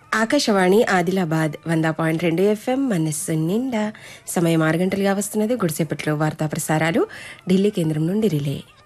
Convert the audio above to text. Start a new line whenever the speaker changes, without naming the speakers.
Akashvani Adilabad 100.2 FM మనస్సు నిండా. సమయం 6 గంటలుగా వస్తున్నది. గుడిసేపట్లో వార్తా ప్రసారాలు ఢిల్లీ కేంద్రం నుండి రిలే.